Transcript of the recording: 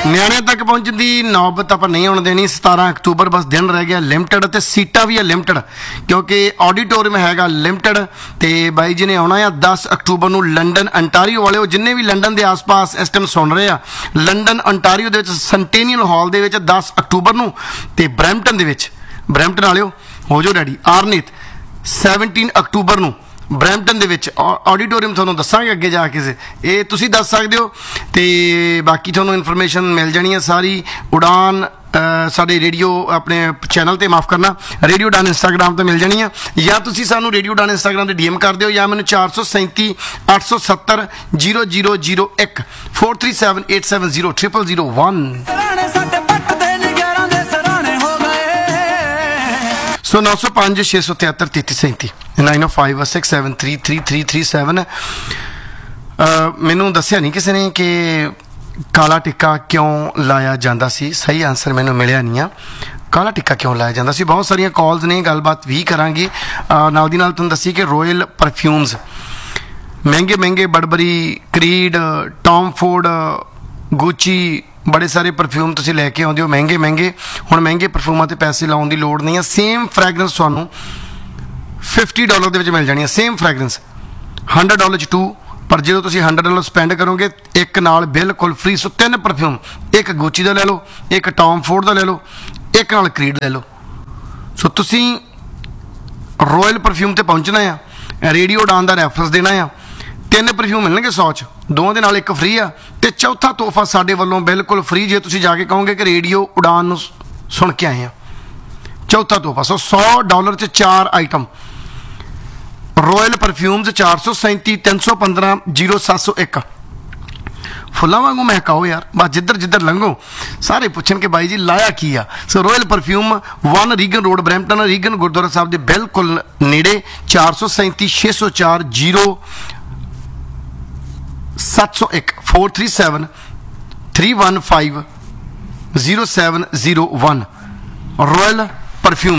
ਨਿਆਣੇ ਤੱਕ ਪਹੁੰਚਣ ਦੀ ਨੌਬਤ ਆਪਾਂ ਨਹੀਂ ਆਉਣ ਦੇਣੀ। 17 ਅਕਤੂਬਰ ਬਸ ਦਿਨ ਰਹਿ ਗਿਆ ਲਿਮਟਿਡ, ਤੇ ਸੀਟਾਂ ਵੀ ਆ ਲਿਮਟਿਡ ਕਿਉਂਕਿ ਆਡੀਟੋਰੀਅਮ ਹੈਗਾ ਲਿਮਟਿਡ। ਤੇ ਬਾਈ ਜੀ ਨੇ ਆਉਣਾ ਆ 10 ਅਕਤੂਬਰ ਨੂੰ ਲੰਡਨ ਅੰਟਾਰੀਓ ਵਾਲਿਓ, ਜਿੰਨੇ ਵੀ ਲੰਡਨ ਦੇ ਆਸ-ਪਾਸ ਇਸ ਟਾਈਮ ਸੁਣ ਰਹੇ ਆ, ਲੰਡਨ ਅੰਟਾਰੀਓ ਦੇ ਵਿੱਚ ਸੈਂਟੇਨੀਅਲ ਹਾਲ ਦੇ ਵਿੱਚ 10 ਅਕਤੂਬਰ ਨੂੰ, ਤੇ ਬਰੈਂਪਟਨ ਦੇ ਵਿੱਚ, ਬਰੈਂਪਟਨ ਵਾਲਿਓ ਹੋ ਜਾਓ ਰੈਡੀ। ਆਰਨੀਤ 17 ਅਕਤੂਬਰ ਨੂੰ ਬਰੈਂਪਟਨ ਦੇ ਵਿੱਚ ਆਡੀਟੋਰੀਅਮ, ਤੁਹਾਨੂੰ ਦੱਸਾਂਗੇ ਅੱਗੇ ਜਾ ਕੇ, ਇਹ ਤੁਸੀਂ ਦੱਸ ਸਕਦੇ ਹੋ। ਤੇ ਬਾਕੀ ਤੁਹਾਨੂੰ ਇਨਫੋਰਮੇਸ਼ਨ ਮਿਲ ਜਾਣੀ ਹੈ ਸਾਰੀ। ਉਡਾਨ ਸਾਡੇ ਰੇਡੀਓ ਆਪਣੇ ਚੈਨਲ ਤੇ, ਮਾਫ ਕਰਨਾ, ਰੇਡੀਓ ਉਡਾਨ ਇੰਸਟਾਗ੍ਰਾਮ 'ਤੇ ਮਿਲ ਜਾਣੀ ਆ, ਜਾਂ ਤੁਸੀਂ ਸਾਨੂੰ ਰੇਡੀਓ ਉਡਾਨ ਇੰਸਟਾਗ੍ਰਾਮ 'ਤੇ DM ਕਰ ਦਿਓ, ਜਾਂ ਮੈਨੂੰ 437 870 0001 437 870 0001। ਸੋ 905 673 3337 90567333337। ਮੈਨੂੰ ਦੱਸਿਆ ਨਹੀਂ ਕਿਸੇ ਨੇ ਕਿ ਕਾਲਾ ਟਿੱਕਾ ਕਿਉਂ ਲਾਇਆ ਜਾਂਦਾ ਸੀ। ਸਹੀ ਆਨਸਰ ਮੈਨੂੰ ਮਿਲਿਆ ਨਹੀਂ ਆ, ਕਾਲਾ ਟਿੱਕਾ ਕਿਉਂ ਲਾਇਆ ਜਾਂਦਾ ਸੀ। ਬਹੁਤ ਸਾਰੀਆਂ ਕਾਲਸ ਨੇ, ਗੱਲਬਾਤ ਵੀ ਕਰਾਂਗੇ। ਨਾਲ ਦੀ ਨਾਲ ਤੁਹਾਨੂੰ ਦੱਸੀ ਕਿ ਰੋਇਲ ਪਰਫਿਊਮਸ ਮਹਿੰਗੇ ਮਹਿੰਗੇ, ਬੜਬਰੀ, ਕਰੀਡ, ਟੌਮ ਫੋਰਡ, ਗੁੱਚੀ, ਬੜੇ ਸਾਰੇ ਪਰਫਿਊਮ ਤੁਸੀਂ ਲੈ ਕੇ ਆਉਂਦੇ ਹੋ ਮਹਿੰਗੇ ਮਹਿੰਗੇ। ਹੁਣ ਮਹਿੰਗੇ ਪਰਫਿਊਮਾਂ 'ਤੇ ਪੈਸੇ ਲਾਉਣ ਦੀ ਲੋੜ ਨਹੀਂ ਹੈ। ਸੇਮ ਫਰੈਗਰੈਂਸ ਤੁਹਾਨੂੰ $50 ਦੇ ਵਿੱਚ ਮਿਲ ਜਾਣੀ ਹੈ। ਸੇਮ ਫਰੈਗਰੈਂਸ $100 'ਚ 2, ਪਰ ਜਦੋਂ ਤੁਸੀਂ $100 ਸਪੈਂਡ ਕਰੋਗੇ ਇੱਕ ਨਾਲ ਬਿਲਕੁਲ ਫ੍ਰੀ। ਸੋ 3 ਪਰਫਿਊਮ, ਇੱਕ ਗੁੱਚੀ ਦਾ ਲੈ ਲਓ, ਇੱਕ ਟੌਮ ਫੋਰਡ ਦਾ ਲੈ ਲਓ, ਇੱਕ ਨਾਲ ਕਰੀਡ ਲੈ ਲਓ। ਸੋ ਤੁਸੀਂ ਰੋਇਲ ਪਰਫਿਊਮ 'ਤੇ ਪਹੁੰਚਣਾ ਆ, ਰੇਡੀਓ ਉਡਾਨ ਦਾ ਰੈਫਰੈਂਸ ਦੇਣਾ ਆ, 3 ਪਰਫਿਊਮ ਮਿਲਣਗੇ 100 'ਚ, 2 ਦੇ ਨਾਲ 1 ਫ੍ਰੀ ਆ, ਤੇ ਚੌਥਾ ਤੋਹਫਾ ਸਾਡੇ ਵੱਲੋਂ ਬਿਲਕੁਲ ਫ੍ਰੀ ਜੇ ਤੁਸੀਂ ਜਾ ਕੇ ਕਹੋਗੇ ਕਿ ਰੇਡੀਓ ਉਡਾਨ ਨੂੰ ਸੁਣ ਕੇ ਆਏ ਆ। ਚੌਥਾ ਤੋਹਫਾ। ਸੋ $100 'ਚ 4 ਆਈਟਮ ਰੋਇਲ ਪਰਫਿਊਮਸ 437 315 0701। ਫੁੱਲਾਂ ਵਾਂਗੂ ਮਹਿਕਾਓ ਯਾਰ, ਬਸ ਜਿੱਧਰ ਜਿੱਧਰ ਲੰਘੋ ਸਾਰੇ ਪੁੱਛਣ ਕਿ ਬਾਈ ਜੀ ਲਾਇਆ ਕੀ ਆ। ਸੋ royal perfume 1 Reagan road Brampton, Reagan Gurdwara ਸਾਹਿਬ ਦੇ ਬਿਲਕੁਲ ਨੇੜੇ। 437 604 0701 437 315 0701 ਰੋਇਲ ਪਰਫਿਊਮ।